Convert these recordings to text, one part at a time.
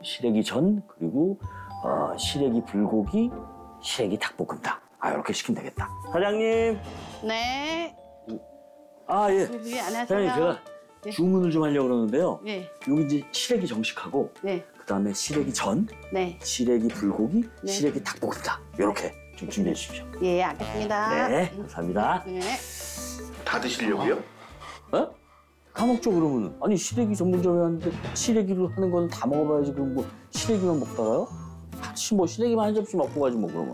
시래기 전, 그리고 시래기 불고기, 시래기 닭볶음탕. 이렇게 시키면 되겠다. 사장님. 네. 예. 네, 안녕하세요. 사장님, 제가 네. 주문을 좀 하려고 그러는데요. 네. 여기 이제 시래기 정식하고, 네. 그다음에 시래기 전, 네. 시래기 불고기, 네. 시래기 닭볶음탕. 이렇게 좀 준비해 주십시오. 예, 알겠습니다. 네, 감사합니다. 네. 다 드시려고요? 까먹죠, 그러면. 아니, 시래기 전문점에 왔는데 시래기로 하는 건 다 먹어봐야지. 그럼 뭐 시래기만 먹다가요? 같이 뭐 시래기만 한 접시 먹고 가지 뭐 그러면.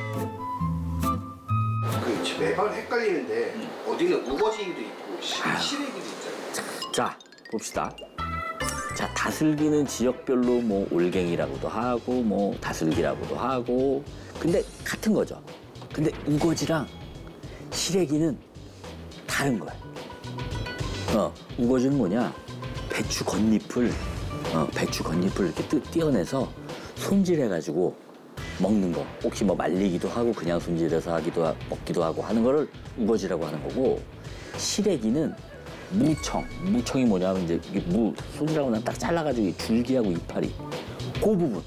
그 매번 헷갈리는데 어디는 우거지도 있고 시래기도 있잖아요. 자, 봅시다. 자, 다슬기는 지역별로 뭐 올갱이라고도 하고 뭐 다슬기라고도 하고 근데 같은 거죠. 근데 우거지랑 시래기는 다른 거야. 우거지는 뭐냐? 배추 겉잎을 이렇게 떼어내서 손질해가지고 먹는 거. 혹시 뭐 말리기도 하고 그냥 손질해서 먹기도 하고 하는 거를 우거지라고 하는 거고, 시래기는 무청이 뭐냐면 이제 이게 손질하고 난 딱 잘라가지고 줄기하고 이파리 그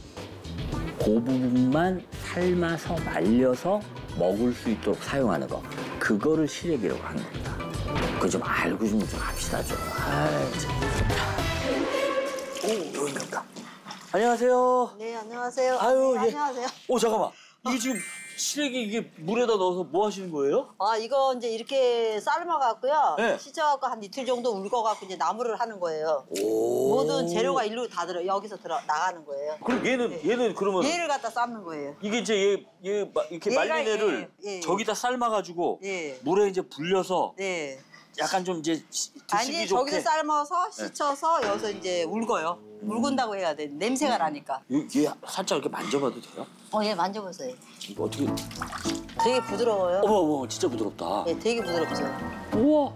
부분만 삶아서 말려서 먹을 수 있도록 사용하는 거, 그거를 시래기라고 하는 겁니다. 그거 좀 알고 좀 합시다 좀. 여긴가 보다. 안녕하세요. 네, 안녕하세요. 아유, 네, 예. 안녕하세요. 잠깐만. 이게 지금 시래기 이게 물에다 넣어서 뭐 하시는 거예요? 이거 이제 이렇게 삶아갖고요. 네. 씻어갖고 한 이틀 정도 울거갖고 이제 나물을 하는 거예요. 오. 모든 재료가 일로 다 여기서 나가는 거예요. 그럼 얘는 그러면 얘를 갖다 삶는 거예요. 이게 이제 얘 이렇게 얘가 말린 애를 예. 저기다 삶아가지고 예. 물에 이제 불려서 네. 약간 좀 이제 아니, 드시기 저기서 좋게. 삶아서 씻어서 여기서 이제 울거요. 울근다고 해야 돼. 냄새가 나니까. 얘 살짝 이렇게 만져봐도 돼요? 얘 만져보세요. 이거 어떻게? 되게 부드러워요. 어머, 진짜 부드럽다. 네, 되게 부드럽죠. 우와.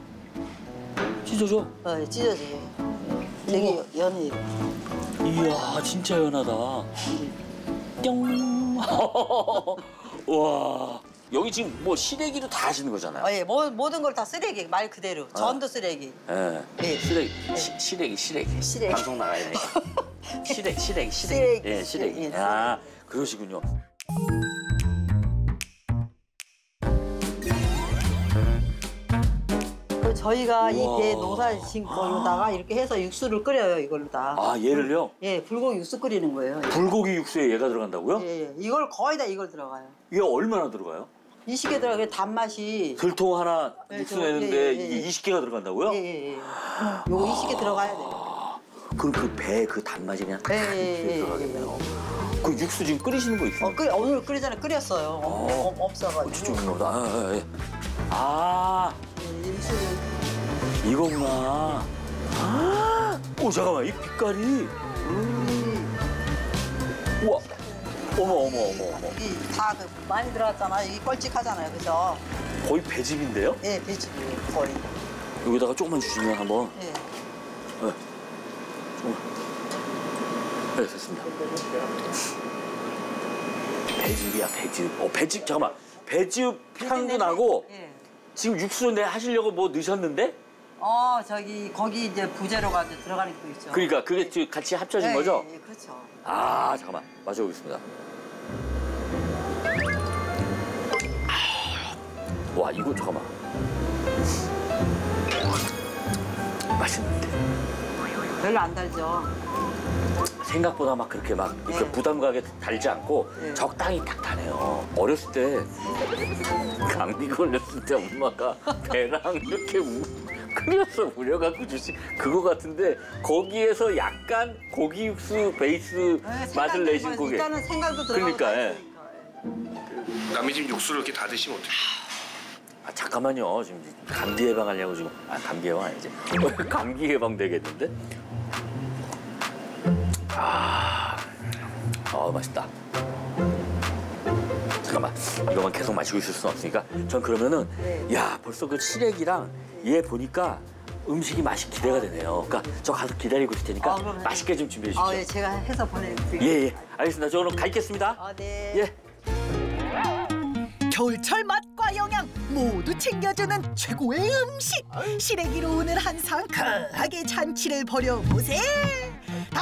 찢어져? 찢어져요. 되게 연해요. 이야, 진짜 연하다. 뿅. 와. 여기 지금 뭐 시래기도 다 하시는 거잖아요. 예, 모든 걸 다 쓰레기, 말 그대로. 전도 쓰레기. 예. 예. 시래기. 시래기. 방송 나가야 되니까. 시래기. 시래기. 예, 시래기. 예, 그러시군요. 저희가 이 우와. 배 농사 짓는 거로다가 이렇게 해서 육수를 끓여요, 이걸로 다. 얘를요? 예, 불고기 육수 끓이는 거예요. 불고기 육수에 얘가 들어간다고요? 예. 이걸 거의 다 이걸 들어가요. 이게 얼마나 들어가요? 이 시계 들어가게 단맛이. 들통 하나 네, 육수 저- 내는데 예. 이게 20개가 들어간다고요? 예. 요거 이 시계 들어가야 돼요. 그럼 그 배 그 단맛이 그냥 딱 예. 들어가겠네요. 그 육수 지금 끓이시는 거 있어요? 오늘 끓이잖아요. 끓였어요. 없어가지고. 저쪽인가 보다. 예, 육수를. 이거구나. 잠깐만, 이 빛깔이. 우와. 어머. 이 다 많이 들어갔잖아요. 이게 껄찍하잖아요. 그죠? 거의 배즙인데요? 예, 배즙이에요. 거의. 여기다가 조금만 주시면 한번. 예. 네, 됐습니다. 배즙이야, 배즙. 배즙, 잠깐만. 배즙 향도 나고, 예. 지금 육수 하시려고 뭐 넣으셨는데? 거기 이제 부재료가 이제 들어가는 게 있죠. 그러니까 그게 지금 같이 합쳐진 예, 거죠? 예, 그렇죠. 잠깐만. 마셔보겠습니다. 와, 이거 잠깐만. 맛있는데. 별로 안 달죠. 생각보다 막 그렇게 막 이렇게 네. 부담 가게 달지 않고 네. 적당히 딱 다네요. 어렸을 때 감기 걸렸을 때 엄마가 배랑 이렇게 끓여서 우려갖고 주신 그거 같은데 거기에서 약간 고기 육수 베이스 맛을 내신 거게. 일단은 생각도 들어가고. 그러니까, 다 예. 있으니까. 남의 집 육수를 이렇게 다 드시면 어떡해요? 잠깐만요. 지금 감기 예방하려고 지금. 감기 예방 아니지. 감기 예방 되겠는데? 맛있다. 잠깐만, 이거만 계속 마시고 있을 수는 없으니까 전 그러면은 야, 벌써 그 시래기랑 얘 보니까 음식이 맛이 기대가 되네요. 그러니까 저 가서 기다리고 있을 테니까 그럼요. 맛있게 좀 준비해 주십시오. 예, 제가 해서 보내드릴게요. 예, 알겠습니다. 저 그럼 가 있겠습니다. 네. 예. 겨울철 맛과 영양 모두 챙겨주는 최고의 음식. 시래기로 오늘 한상 거하게 잔치를 벌여보세.